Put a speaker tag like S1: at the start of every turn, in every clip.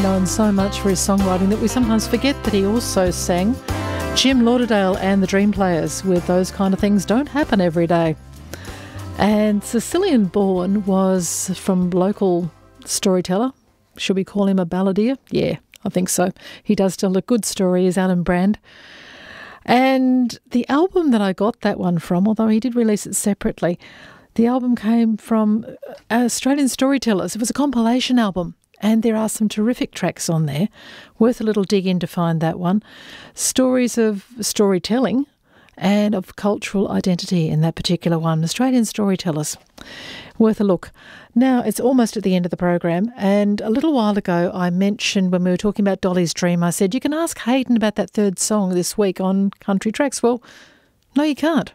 S1: known so much for his songwriting that we sometimes forget that he also sang Jim Lauderdale and the Dream Players, with those kind of things don't happen every day. And Sicilian Born was from local storyteller. Should we call him a balladeer? Yeah, I think so. He does tell a good story, is Alan Brand. And the album that I got that one from, although he did release it separately, the album came from Australian Storytellers. It was a compilation album, and there are some terrific tracks on there. Worth a little dig in to find that one. Stories of storytelling and of cultural identity in that particular one. Australian Storytellers. Worth a look. Now, it's almost at the end of the program, and a little while ago I mentioned when we were talking about Dolly's Dream, I said, you can ask Hayden about that third song this week on Country Tracks. Well, no, you can't.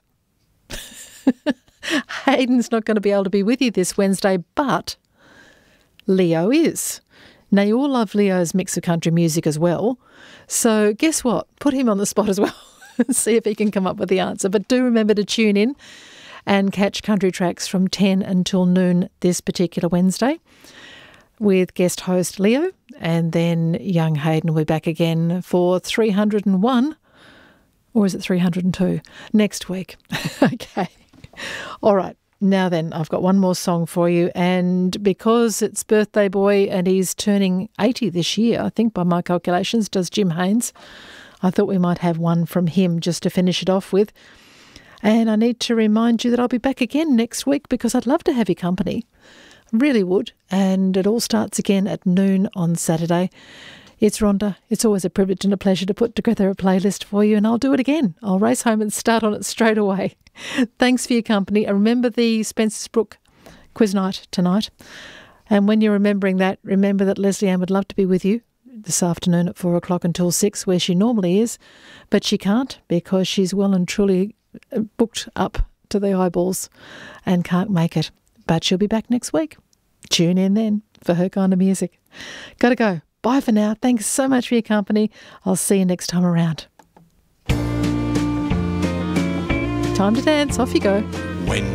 S1: Hayden's not going to be able to be with you this Wednesday, but Leo is. Now, you all love Leo's mix of country music as well, so guess what? Put him on the spot as well and see if he can come up with the answer. But do remember to tune in and catch Country Tracks from 10 until noon this particular Wednesday with guest host Leo, and then young Hayden will be back again for 301, or is it 302, next week. Okay. All right. Now then, I've got one more song for you, and because it's birthday boy and he's turning 80 this year, I think by my calculations, does Jim Haynes, I thought we might have one from him just to finish it off with. And I need to remind you that I'll be back again next week because I'd love to have your company. Really would. And it all starts again at noon on Saturday. It's Rhonda. It's always a privilege and a pleasure to put together a playlist for you, and I'll do it again. I'll race home and start on it straight away. Thanks for your company. And remember the Spencer's Brook quiz night tonight. And when you're remembering that, remember that Leslie Ann would love to be with you this afternoon at 4 o'clock until 6, where she normally is, but she can't because she's well and truly booked up to the eyeballs and can't make it. But she'll be back next week. Tune in then for her kind of music. Gotta go. Bye for now. Thanks so much for your company. I'll see you next time around. Time to dance. Off you go.
S2: When